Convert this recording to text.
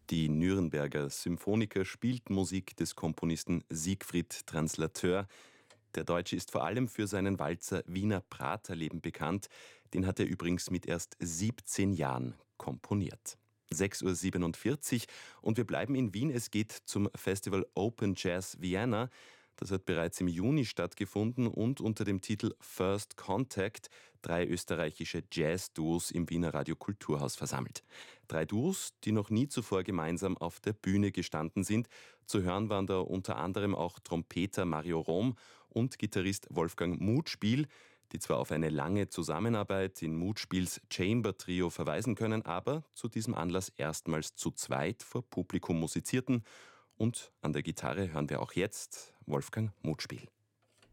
Die Nürnberger Symphoniker spielten Musik des Komponisten Siegfried Translateur. Der Deutsche ist vor allem für seinen Walzer Wiener Praterleben bekannt. Den hat er übrigens mit erst 17 Jahren komponiert. 6:47 Uhr und wir bleiben in Wien. Es geht zum Festival Open Jazz Vienna. Das hat bereits im Juni stattgefunden und unter dem Titel First Contact 3 österreichische Jazz-Duos im Wiener Radio Kulturhaus versammelt. 3 Duos, die noch nie zuvor gemeinsam auf der Bühne gestanden sind. Zu hören waren da unter anderem auch Trompeter Mario Rom und Gitarrist Wolfgang Mutspiel, die zwar auf eine lange Zusammenarbeit in Mutspiels Chamber-Trio verweisen können, aber zu diesem Anlass erstmals zu zweit vor Publikum musizierten. Und an der Gitarre hören wir auch jetzt Wolfgang Mutspiel.